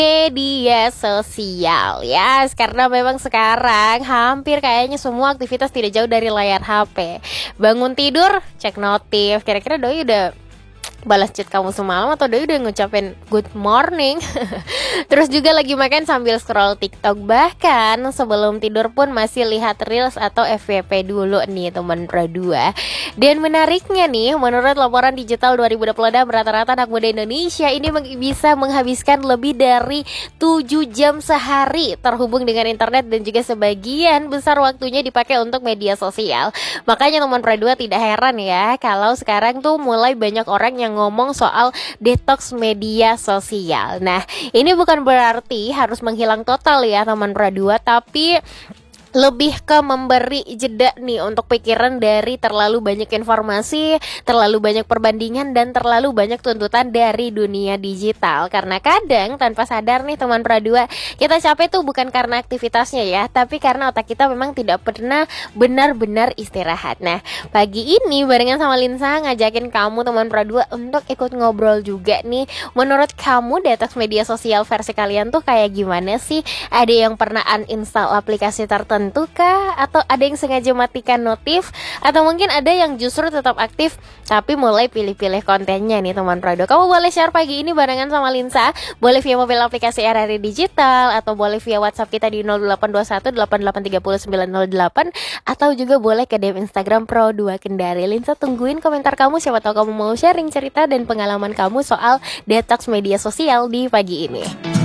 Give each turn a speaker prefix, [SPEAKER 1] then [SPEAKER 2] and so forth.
[SPEAKER 1] Media sosial ya, karena memang sekarang hampir kayaknya semua aktivitas tidak jauh dari layar HP. Bangun tidur, cek notif, kira-kira doi udah balas chat kamu semalam atau doi udah ngucapin good morning. Terus juga lagi makan sambil scroll TikTok, bahkan sebelum tidur pun masih lihat Reels atau FYP dulu nih teman Pro 2. Dan menariknya nih, menurut laporan digital 2026, rata-rata anak muda Indonesia ini bisa menghabiskan lebih dari 7 jam sehari terhubung dengan internet, dan juga sebagian besar waktunya dipakai untuk media sosial. Makanya teman Pro 2 tidak heran ya kalau sekarang tuh mulai banyak orang yang ngomong soal detox media sosial. Nah, ini bukan berarti harus menghilang total ya teman Pro 2, tapi lebih ke memberi jeda nih untuk pikiran dari terlalu banyak informasi, terlalu banyak perbandingan, dan terlalu banyak tuntutan dari dunia digital. Karena kadang tanpa sadar nih teman Pro 2, kita capek tuh bukan karena aktivitasnya ya, tapi karena otak kita memang tidak pernah benar-benar istirahat. Nah, pagi ini barengan sama Linsa ngajakin kamu teman Pro 2 untuk ikut ngobrol juga nih. Menurut kamu detox media sosial versi kalian tuh kayak gimana sih? Ada yang pernah uninstall aplikasi tertentu kah? Atau ada yang sengaja matikan notif? Atau mungkin ada yang justru tetap aktif tapi mulai pilih-pilih kontennya nih teman Pro 2. Kamu boleh share pagi ini barengan sama Linsa. Boleh via mobil aplikasi RRI Digital, atau boleh via WhatsApp kita di 0821 8830 908, atau juga boleh ke DM Instagram Pro 2 Kendari. Linsa tungguin komentar kamu, siapa tahu kamu mau sharing cerita dan pengalaman kamu soal detox media sosial di pagi ini.